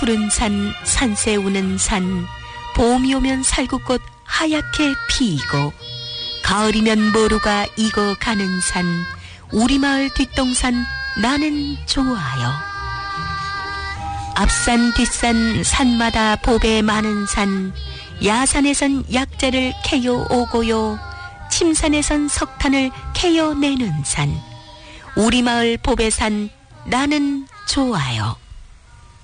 푸른 산, 산새 우는 산, 봄이 오면 살구꽃 하얗게 피고, 가을이면 모루가 익어가는 산, 우리 마을 뒷동산 나는 좋아요. 앞산 뒷산 산마다 보배 많은 산, 야산에선 약재를 캐어 오고요, 침산에선 석탄을 캐어 내는 산, 우리 마을 보배산 나는 좋아요.